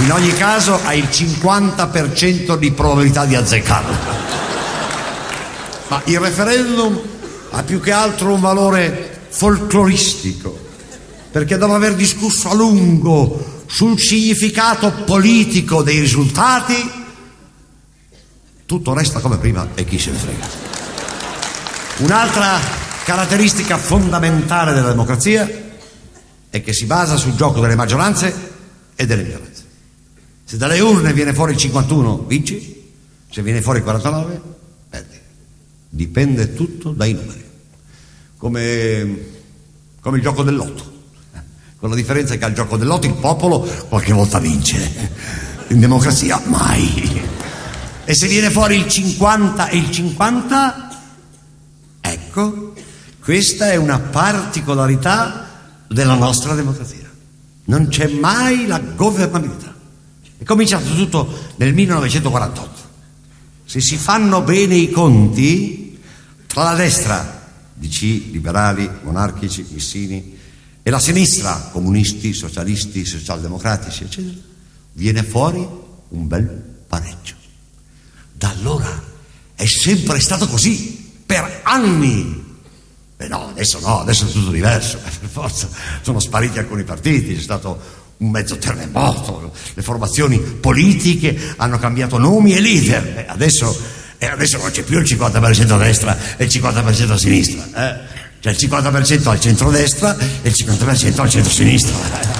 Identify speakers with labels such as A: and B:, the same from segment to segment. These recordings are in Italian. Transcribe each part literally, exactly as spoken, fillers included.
A: In ogni caso ha il cinquanta per cento di probabilità di azzeccarlo. Ma il referendum ha più che altro un valore folcloristico, perché dopo aver discusso a lungo sul significato politico dei risultati, tutto resta come prima e chi se ne frega. Un'altra caratteristica fondamentale della democrazia è che si basa sul gioco delle maggioranze e delle minoranze. Se dalle urne viene fuori il cinquantuno, vinci; se viene fuori il quarantanove, perdi. Dipende tutto dai numeri. Come, come il gioco del lotto. Con la differenza che al gioco del lotto il popolo qualche volta vince. In democrazia mai. E se viene fuori il cinquanta e il cinquanta, ecco, questa è una particolarità della nostra democrazia. Non c'è mai la governabilità. È cominciato tutto nel millenovecentoquarantotto. Se si fanno bene i conti, tra la destra, D C, liberali, monarchici, missini, e la sinistra, comunisti, socialisti, socialdemocratici, eccetera, viene fuori un bel pareggio. Da allora è sempre stato così, per anni. Beh no, adesso no, adesso è tutto diverso, per forza sono spariti alcuni partiti, c'è stato un mezzo terremoto, le formazioni politiche hanno cambiato nomi e leader, e adesso, e adesso non c'è più il cinquanta per cento a destra e il cinquanta per cento a sinistra, eh? C'è il cinquanta per cento al centro-destra e il cinquanta per cento al centro-sinistra.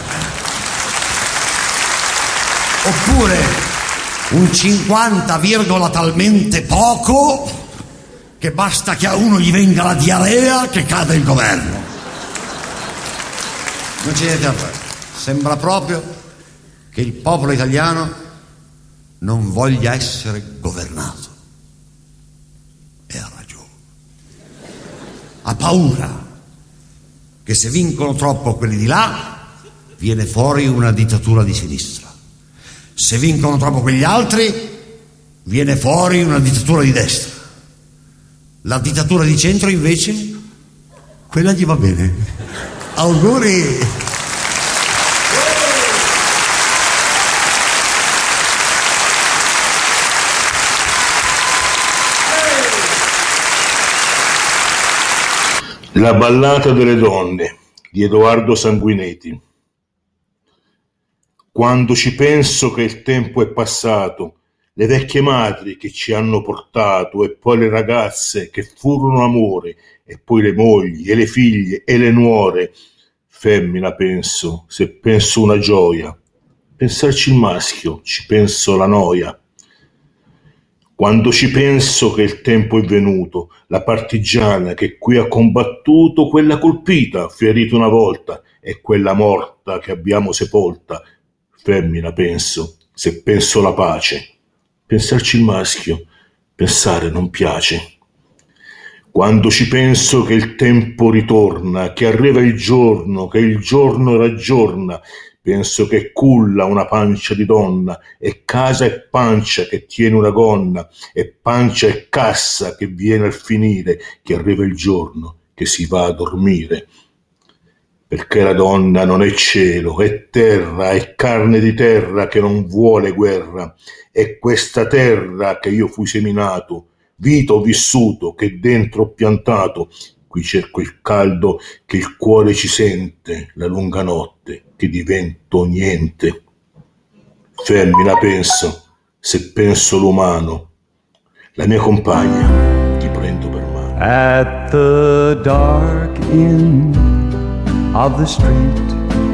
A: Oppure un cinquanta virgola talmente poco che basta che a uno gli venga la diarrea che cade il governo. Non c'è niente da fare. Sembra proprio che il popolo italiano non voglia essere governato. E ha ragione. Ha paura che se vincono troppo quelli di là viene fuori una dittatura di sinistra. Se vincono troppo quegli altri viene fuori una dittatura di destra. La dittatura di centro invece, quella gli va bene. Auguri!
B: La ballata delle donne di Edoardo Sanguinetti. Quando ci penso che il tempo è passato, le vecchie madri che ci hanno portato e poi le ragazze che furono amore e poi le mogli e le figlie e le nuore, femmina penso, se penso una gioia, pensarci il maschio, ci penso la noia. Quando ci penso che il tempo è venuto, la partigiana che qui ha combattuto, quella colpita, ferita una volta, e quella morta che abbiamo sepolta, femmina penso, se penso la pace. Pensarci il maschio, pensare non piace. Quando ci penso che il tempo ritorna, che arriva il giorno, che il giorno raggiorna, penso che culla una pancia di donna, e casa e pancia che tiene una gonna, e pancia e cassa che viene al finire, che arriva il giorno, che si va a dormire. Perché la donna non è cielo, è terra, è carne di terra che non vuole guerra, è questa terra che io fui seminato, vita ho vissuto, che dentro ho piantato, qui cerco il caldo che il cuore ci sente, la lunga notte che divento niente. Femmina penso, se penso l'umano, la mia compagna ti prendo per mano.
C: At the dark end of the street